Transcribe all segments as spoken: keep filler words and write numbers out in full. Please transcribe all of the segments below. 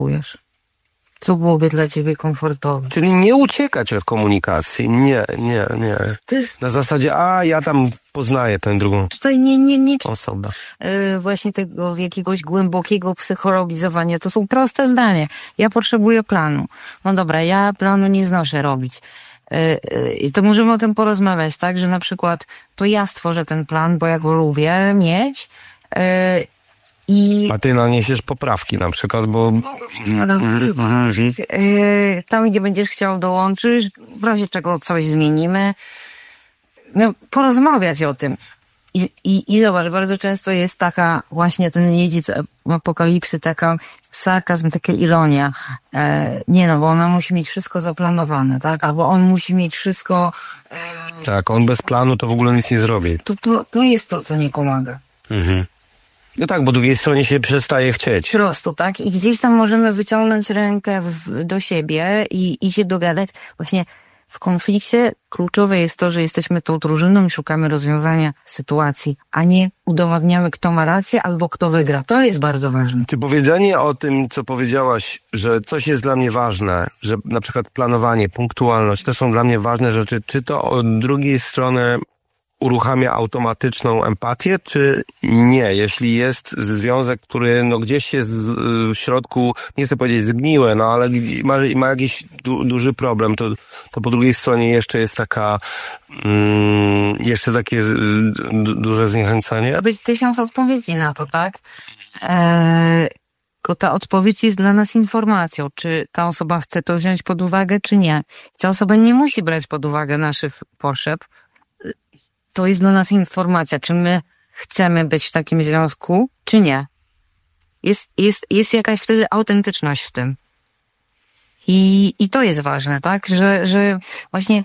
komunikujesz? Co byłoby dla ciebie komfortowe? Czyli nie uciekać od komunikacji. Nie, nie, nie. Jest... Na zasadzie, a ja tam poznaję tę drugą Tutaj nie, nie, nie. osobę. Yy, właśnie tego jakiegoś głębokiego psychologizowania. To są proste zdania. Ja potrzebuję planu. No dobra, ja planu nie znoszę robić. I yy, to możemy o tym porozmawiać, tak? Że na przykład to ja stworzę ten plan, bo ja go lubię mieć. Yy, I... A ty naniesiesz poprawki na przykład, bo... Yy, tam, gdzie będziesz chciał dołączyć, w razie czego coś zmienimy. No, porozmawiać o tym. I, i, I zobacz, bardzo często jest taka właśnie ten jeździec apokalipsy, taka sarkazm, taka ironia. E, nie no, bo ona musi mieć wszystko zaplanowane, tak? Albo on musi mieć wszystko... E... Tak, on bez planu to w ogóle nic nie zrobi. To, to, to jest to, co nie pomaga. Mhm. No tak, bo drugiej stronie się przestaje chcieć. Po prostu, tak? I gdzieś tam możemy wyciągnąć rękę w, do siebie i, i się dogadać. Właśnie w konflikcie kluczowe jest to, że jesteśmy tą drużyną i szukamy rozwiązania sytuacji, a nie udowadniamy, kto ma rację albo kto wygra. To jest bardzo ważne. Czy powiedzianie o tym, co powiedziałaś, że coś jest dla mnie ważne, że na przykład planowanie, punktualność, to są dla mnie ważne rzeczy, czy to od drugiej strony uruchamia automatyczną empatię, czy nie? Jeśli jest związek, który no gdzieś jest w środku, nie chcę powiedzieć zgniłe, no ale ma, ma jakiś du, duży problem, to, to po drugiej stronie jeszcze jest taka, mm, jeszcze takie du, duże zniechęcenie? To być tysiąc odpowiedzi na to, tak? Eee, tylko ta odpowiedź jest dla nas informacją, czy ta osoba chce to wziąć pod uwagę, czy nie. Ta osoba nie musi brać pod uwagę naszych potrzeb. To jest dla nas informacja, czy my chcemy być w takim związku, czy nie. Jest, jest, jest jakaś wtedy autentyczność w tym. I, i to jest ważne, tak? Że, że właśnie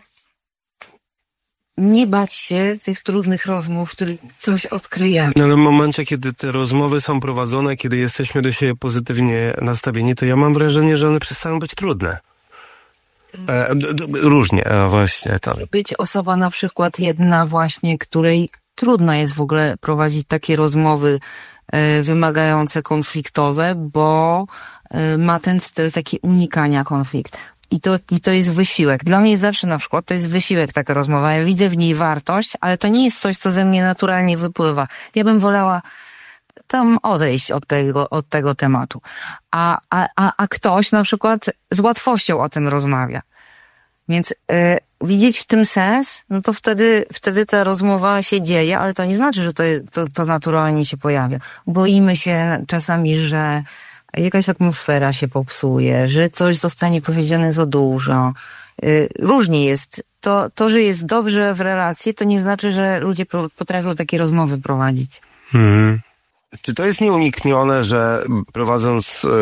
nie bać się tych trudnych rozmów, w których coś odkryjemy. No ale w momencie, kiedy te rozmowy są prowadzone, kiedy jesteśmy do siebie pozytywnie nastawieni, to ja mam wrażenie, że one przestaną być trudne. E, d, d, różnie, e, właśnie. Tak. Być osoba na przykład jedna właśnie, której trudno jest w ogóle prowadzić takie rozmowy e, wymagające konfliktowe, bo e, ma ten styl taki unikania konfliktu. I to, I to jest wysiłek. Dla mnie zawsze na przykład to jest wysiłek taka rozmowa. Ja widzę w niej wartość, ale to nie jest coś, co ze mnie naturalnie wypływa. Ja bym wolała tam odejść od tego, od tego tematu. A, a, a, a ktoś na przykład z łatwością o tym rozmawia. Więc y, widzieć w tym sens, no to wtedy, wtedy ta rozmowa się dzieje, ale to nie znaczy, że to, to, to naturalnie się pojawia. Boimy się czasami, że jakaś atmosfera się popsuje, że coś zostanie powiedziane za dużo. Y, różnie jest. To, to, że jest dobrze w relacji, to nie znaczy, że ludzie potrafią takie rozmowy prowadzić. Mhm. Czy to jest nieuniknione, że prowadząc e,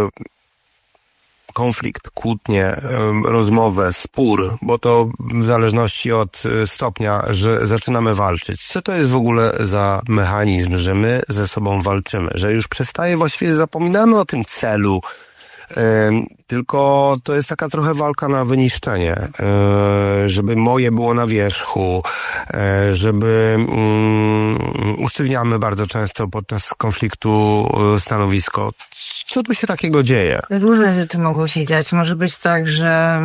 konflikt, kłótnię, e, rozmowę, spór, bo to w zależności od stopnia, że zaczynamy walczyć. Co to jest w ogóle za mechanizm, że my ze sobą walczymy? Że już przestaje, właściwie zapominamy o tym celu, tylko to jest taka trochę walka na wyniszczenie, żeby moje było na wierzchu, żeby usztywniamy bardzo często podczas konfliktu stanowisko. Co tu się takiego dzieje? Różne rzeczy mogą się dziać. Może być tak, że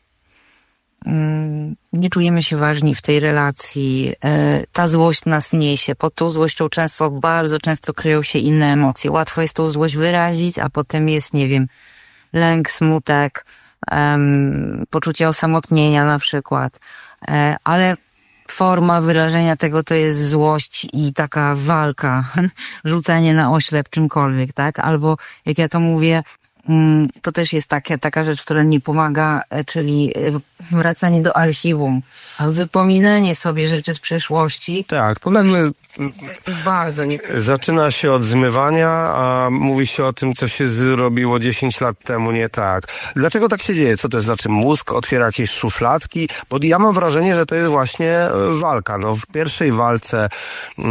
nie czujemy się ważni w tej relacji. Ta złość nas niesie. Pod tą złością często, bardzo często kryją się inne emocje. Łatwo jest tą złość wyrazić, a potem jest, nie wiem, lęk, smutek, um, poczucie osamotnienia na przykład. E, ale forma wyrażenia tego to jest złość i taka walka, rzucanie na oślep czymkolwiek, tak? Albo, jak ja to mówię, to też jest taka, taka rzecz, która nie pomaga, czyli wracanie do archiwum, wypominanie sobie rzeczy z przeszłości. Tak, to nagle bardzo nie... zaczyna się od zmywania, a mówi się o tym, co się zrobiło dziesięć lat temu nie tak. Dlaczego tak się dzieje? Co to znaczy? Mózg otwiera jakieś szufladki? Bo ja mam wrażenie, że to jest właśnie walka. No, w pierwszej walce,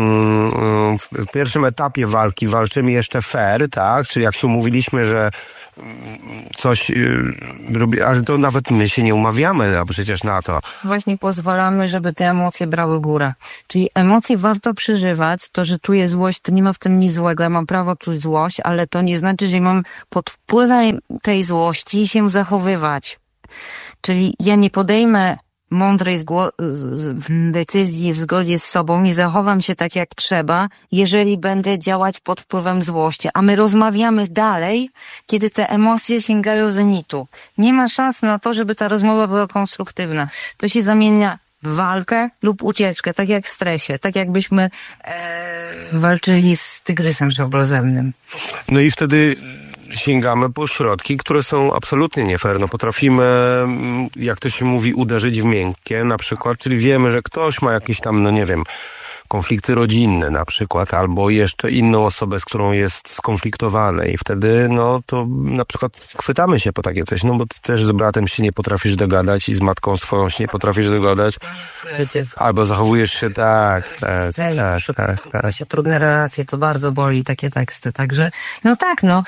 w pierwszym etapie walki walczymy jeszcze fair, tak? Czyli jak się umówiliśmy, że coś robi, ale to nawet my się nie umawiamy a przecież na to. Właśnie pozwalamy, żeby te emocje brały górę. Czyli emocje warto przeżywać. To, że czuję złość, to nie ma w tym nic złego. Ja mam prawo czuć złość, ale to nie znaczy, że mam pod wpływem tej złości się zachowywać. Czyli ja nie podejmę mądrej decyzji w zgodzie z sobą, nie zachowam się tak jak trzeba, jeżeli będę działać pod wpływem złości. A my rozmawiamy dalej, kiedy te emocje sięgają zenitu. Nie ma szans na to, żeby ta rozmowa była konstruktywna. To się zamienia w walkę lub ucieczkę, tak jak w stresie, tak jakbyśmy e, walczyli z tygrysem śródlądowym. No i wtedy sięgamy po środki, które są absolutnie nie fair. No potrafimy, jak to się mówi, uderzyć w miękkie na przykład, czyli wiemy, że ktoś ma jakieś tam, no nie wiem, konflikty rodzinne na przykład, albo jeszcze inną osobę, z którą jest skonfliktowany i wtedy, no to na przykład chwytamy się po takie coś, no bo ty też z bratem się nie potrafisz dogadać i z matką swoją się nie potrafisz dogadać, albo zachowujesz się tak, tak, tak, tak, tak. Się trudne relacje, to bardzo boli takie teksty, także, no tak, no,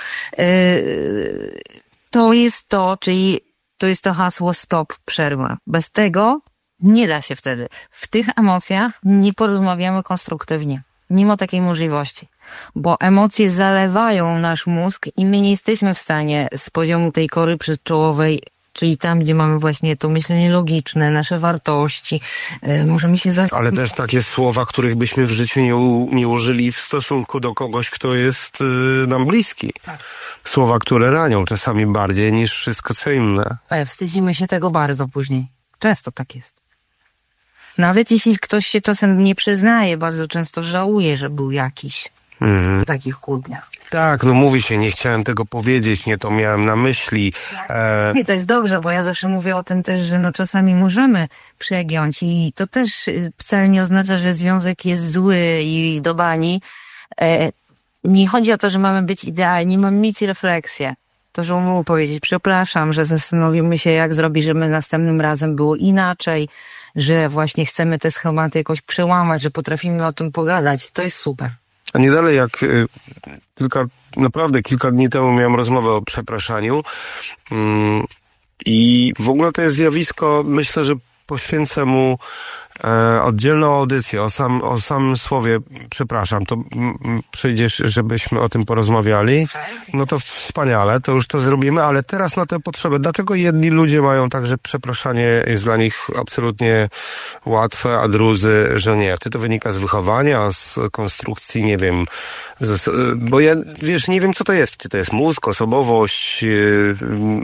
yy, to jest to, czyli to jest to hasło stop, przerwa. Bez tego nie da się wtedy. W tych emocjach nie porozmawiamy konstruktywnie. Nie ma takiej możliwości. Bo emocje zalewają nasz mózg i my nie jesteśmy w stanie z poziomu tej kory przedczołowej, czyli tam, gdzie mamy właśnie to myślenie logiczne, nasze wartości, yy, możemy się... Za... Ale też takie słowa, których byśmy w życiu nie, u, nie użyli w stosunku do kogoś, kto jest yy, nam bliski. Tak. Słowa, które ranią czasami bardziej niż wszystko co inne. Ale wstydzimy się tego bardzo później. Często tak jest. Nawet jeśli ktoś się czasem nie przyznaje, bardzo często żałuje, że był jakiś mhm. w takich kłótniach. Tak, no mówi się, nie chciałem tego powiedzieć, nie to miałem na myśli. E... I to jest dobrze, bo ja zawsze mówię o tym też, że no czasami możemy przegiąć i to też wcale nie oznacza, że związek jest zły i do bani. E... Nie chodzi o to, że mamy być idealni, mamy mieć refleksję. To, że umiem powiedzieć, przepraszam, że zastanowimy się, jak zrobić, żeby następnym razem było inaczej, że właśnie chcemy te schematy jakoś przełamać, że potrafimy o tym pogadać. To jest super. A nie dalej jak y, kilka, naprawdę kilka dni temu miałem rozmowę o przepraszaniu y, i w ogóle to jest zjawisko, myślę, że poświęcę mu e, oddzielną audycję o, sam, o samym słowie przepraszam, to m, przyjdziesz, żebyśmy o tym porozmawiali, no to wspaniale, to już to zrobimy, ale teraz na tę potrzebę, dlaczego jedni ludzie mają tak, że przepraszanie jest dla nich absolutnie łatwe, a drudzy, że nie. Czy to wynika z wychowania, z konstrukcji, nie wiem, z, bo ja, wiesz, nie wiem co to jest, czy to jest mózg, osobowość, yy,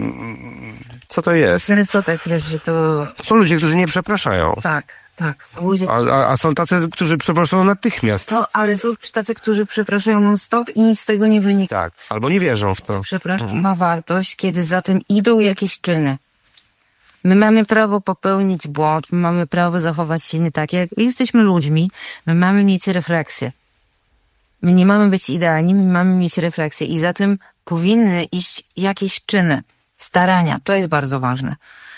co to jest? Co tak, wiesz, że to... Są ludzie, którzy nie przepraszają. Tak, tak. Są ludzie... a, a, a są tacy, którzy przepraszają natychmiast. No, ale są tacy, którzy przepraszają non-stop i nic z tego nie wynika. Tak, albo nie wierzą w to. Przepraszam, mhm. ma wartość, kiedy za tym idą jakieś czyny. My mamy prawo popełnić błąd, my mamy prawo zachować się nie tak, jak jesteśmy ludźmi, my mamy mieć refleksję. My nie mamy być idealni, my mamy mieć refleksję i za tym powinny iść jakieś czyny, starania. To jest bardzo ważne.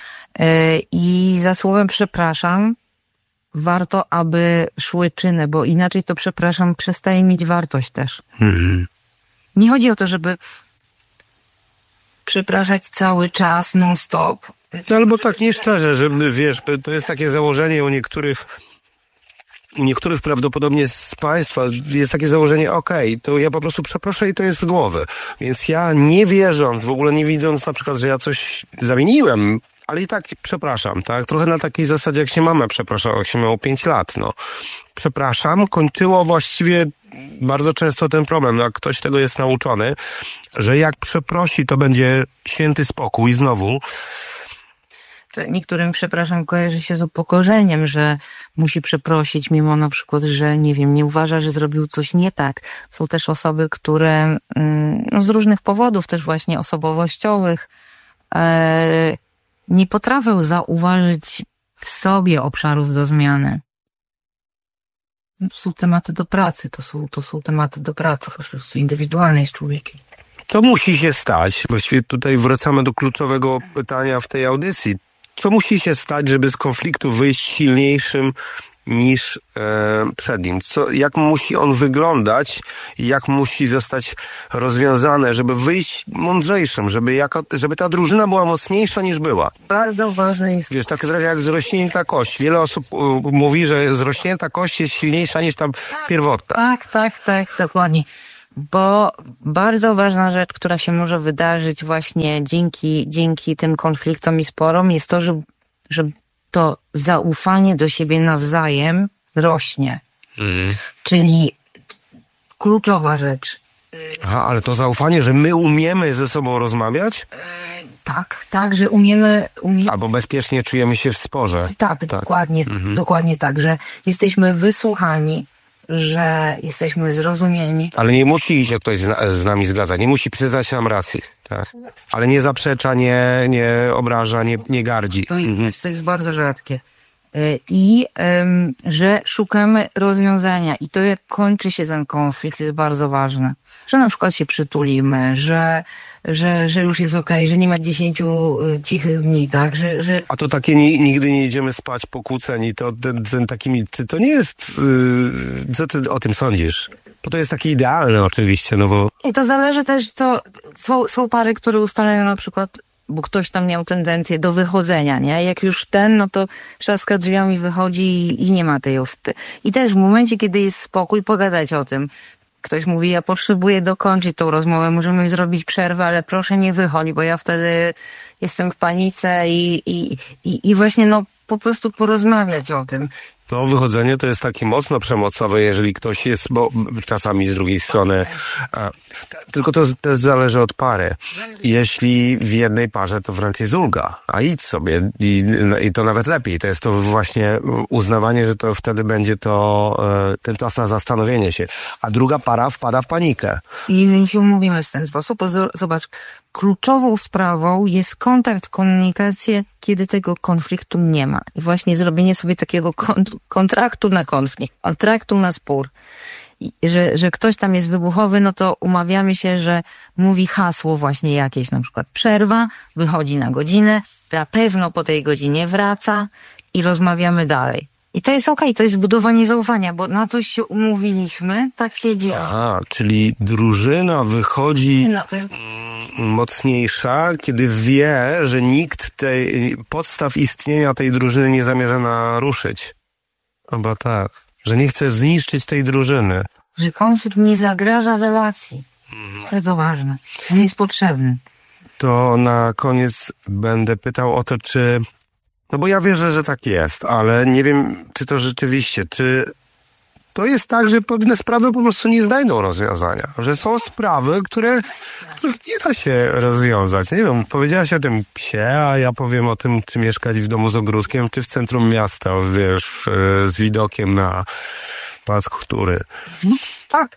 I za słowem przepraszam warto, aby szły czyny, bo inaczej to przepraszam przestaje mieć wartość też. Mhm. Nie chodzi o to, żeby przepraszać cały czas, non stop. No albo tak nieszczerze, że wiesz, to jest takie założenie u niektórych U niektórych prawdopodobnie z Państwa jest takie założenie, okej, okay, to ja po prostu przeproszę i to jest z głowy. Więc ja nie wierząc, w ogóle nie widząc na przykład, że ja coś zawiniłem, ale i tak przepraszam, tak? Trochę na takiej zasadzie, jak się mama przepraszała, jak się miało pięć lat, no. Przepraszam, kończyło właściwie bardzo często ten problem, no, jak ktoś tego jest nauczony, że jak przeprosi, to będzie święty spokój znowu. Niektórym, przepraszam, kojarzy się z upokorzeniem, że musi przeprosić, mimo na przykład, że nie wiem, nie uważa, że zrobił coś nie tak. Są też osoby, które no, z różnych powodów, też właśnie osobowościowych, e, nie potrafią zauważyć w sobie obszarów do zmiany. To są tematy do pracy, to są, to są tematy do pracy po prostu indywidualnej z człowiekiem. To musi się stać. Właściwie tutaj wracamy do kluczowego pytania w tej audycji. Co musi się stać, żeby z konfliktu wyjść silniejszym niż e, przed nim. Co, jak musi on wyglądać i jak musi zostać rozwiązane, żeby wyjść mądrzejszym, żeby, jako, żeby ta drużyna była mocniejsza niż była. Bardzo ważne jest... Wiesz, tak jak zrośnięta kość. Wiele osób u, mówi, że zrośnięta kość jest silniejsza niż ta pierwotna. Tak, tak, tak, dokładnie. Bo bardzo ważna rzecz, która się może wydarzyć właśnie dzięki, dzięki tym konfliktom i sporom, jest to, że, że to zaufanie do siebie nawzajem rośnie. Mm. Czyli kluczowa rzecz. Aha, ale to zaufanie, że my umiemy ze sobą rozmawiać? Tak, tak, że umiemy... umie... Albo bezpiecznie czujemy się w sporze. Tak, tak. dokładnie, mhm. dokładnie tak, że jesteśmy wysłuchani, że jesteśmy zrozumieni. Ale nie musi się ktoś z, z nami zgadzać, nie musi przyznać nam racji. Tak. Ale nie zaprzecza, nie, nie obraża, nie, nie gardzi. To, mhm. to jest bardzo rzadkie. I um, że szukamy rozwiązania. I to, jak kończy się ten konflikt, jest bardzo ważne. Że na przykład się przytulimy, że, że, że już jest okej, okay, że nie ma dziesięciu cichych dni, tak? Że, że... A to takie ni, nigdy nie idziemy spać pokłóceni, to ten, ten takimi, to nie jest, yy, co ty o tym sądzisz? Bo to jest takie idealne oczywiście, no bo... I to zależy też, co, są, są pary, które ustalają na przykład, bo ktoś tam miał tendencję do wychodzenia, nie? Jak już ten, no to trzaska drzwiami wychodzi i, i nie ma tej ospy. I też w momencie, kiedy jest spokój, pogadać o tym. Ktoś mówi, ja potrzebuję dokończyć tą rozmowę, możemy zrobić przerwę, ale proszę nie wychodź, bo ja wtedy jestem w panice i, i, i, i właśnie no po prostu porozmawiać o tym. No, wychodzenie to jest takie mocno przemocowe, jeżeli ktoś jest, bo czasami z drugiej strony, a, tylko to też zależy od pary. Jeśli w jednej parze to wręcz jest ulga, a idź sobie i, i to nawet lepiej. To jest to właśnie uznawanie, że to wtedy będzie to ten czas na zastanowienie się. A druga para wpada w panikę. I się umówimy w ten sposób. Zobacz, kluczową sprawą jest kontakt, komunikacja, kiedy tego konfliktu nie ma. I właśnie zrobienie sobie takiego kont- kontraktu na konflikt, kontraktu na spór. I że, że ktoś tam jest wybuchowy, no to umawiamy się, że mówi hasło właśnie jakieś, na przykład przerwa, wychodzi na godzinę, na pewno po tej godzinie wraca i rozmawiamy dalej. I to jest okej, okay, to jest budowanie zaufania, bo na to się umówiliśmy, tak się dzieje. Aha, czyli drużyna wychodzi no, to jest... mocniejsza, kiedy wie, że nikt tej podstaw istnienia tej drużyny nie zamierza naruszyć. Chyba tak. Że nie chce zniszczyć tej drużyny. Że konflikt nie zagraża relacji. Bardzo ważne. On jest potrzebny. To na koniec będę pytał o to, czy... No bo ja wierzę, że tak jest, ale nie wiem, czy to rzeczywiście, czy to jest tak, że pewne sprawy po prostu nie znajdą rozwiązania. Że są sprawy, które, których nie da się rozwiązać. Nie wiem, powiedziałaś o tym psie, a ja powiem o tym, czy mieszkać w domu z ogródkiem, czy w centrum miasta, wiesz, z widokiem na Pałac Kultury. No, tak.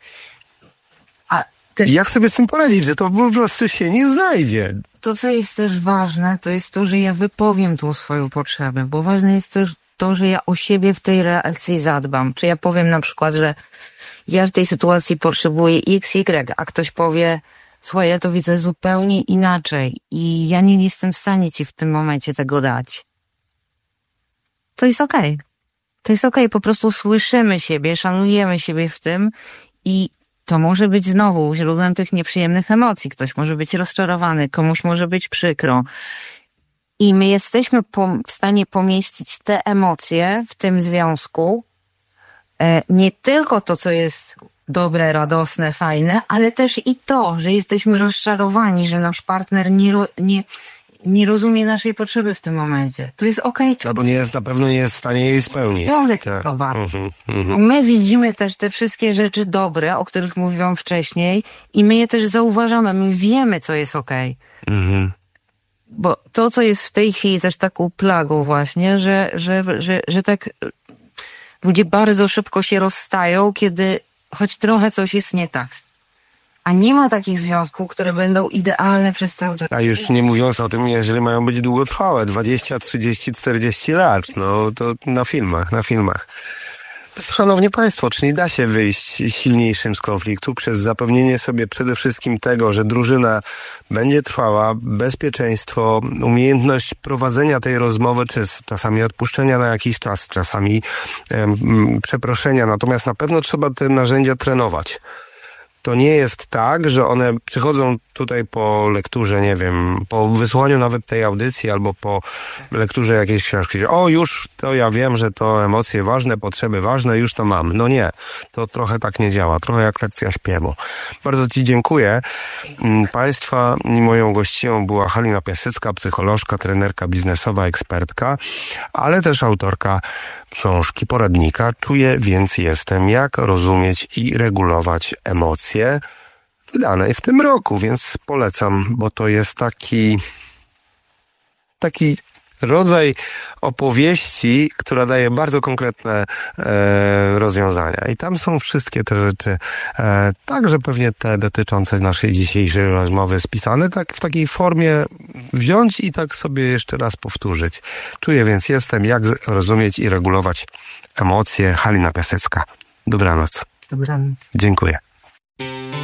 A ty... Jak sobie z tym poradzić, że to po prostu się nie znajdzie? To, co jest też ważne, to jest to, że ja wypowiem tą swoją potrzebę, bo ważne jest też to, że ja o siebie w tej relacji zadbam. Czy ja powiem na przykład, że ja w tej sytuacji potrzebuję X, Y, a ktoś powie, słuchaj, ja to widzę zupełnie inaczej i ja nie jestem w stanie ci w tym momencie tego dać. To jest okej. Okay. To jest okej, okay. Po prostu słyszymy siebie, szanujemy siebie w tym i to może być znowu źródłem tych nieprzyjemnych emocji. Ktoś może być rozczarowany, komuś może być przykro. I my jesteśmy w stanie pomieścić te emocje w tym związku. Nie tylko to, co jest dobre, radosne, fajne, ale też i to, że jesteśmy rozczarowani, że nasz partner nie, nie, nie rozumie naszej potrzeby w tym momencie. To jest okej. Okay. Albo nie jest, na pewno nie jest w stanie jej spełnić. Tak. Mhm, mhm. My widzimy też te wszystkie rzeczy dobre, o których mówiłam wcześniej i my je też zauważamy. My wiemy, co jest okej. Okay. Mhm. Bo to, co jest w tej chwili też taką plagą właśnie, że, że, że, że tak ludzie bardzo szybko się rozstają, kiedy choć trochę coś jest nie tak. A nie ma takich związków, które będą idealne przez cały czas. A już nie mówiąc o tym, jeżeli mają być długotrwałe, dwadzieścia, trzydzieści, czterdzieści lat, no to na filmach, na filmach. Szanowni Państwo, czyli da się wyjść silniejszym z konfliktu przez zapewnienie sobie przede wszystkim tego, że drużyna będzie trwała, bezpieczeństwo, umiejętność prowadzenia tej rozmowy, czy czasami odpuszczenia na jakiś czas, czasami um, przeproszenia. Natomiast na pewno trzeba te narzędzia trenować. To nie jest tak, że one przychodzą tutaj po lekturze, nie wiem, po wysłuchaniu nawet tej audycji albo po lekturze jakiejś książki. O, już to ja wiem, że to emocje ważne, potrzeby ważne, już to mam. No nie, to trochę tak nie działa. Trochę jak lekcja śpiewu. Bardzo Ci dziękuję. Państwa i moją gościnią była Halina Piasecka, psycholożka, trenerka biznesowa, ekspertka, ale też autorka książki, poradnika Czuję, więc jestem. Jak rozumieć i regulować emocje, wydanej w tym roku, więc polecam, bo to jest taki taki rodzaj opowieści, która daje bardzo konkretne e, rozwiązania. I tam są wszystkie te rzeczy, e, także pewnie te dotyczące naszej dzisiejszej rozmowy spisane, tak w takiej formie wziąć i tak sobie jeszcze raz powtórzyć. Czuję, więc jestem, jak rozumieć i regulować emocje. Halina Piasecka. Dobranoc. Dobranoc. Dziękuję.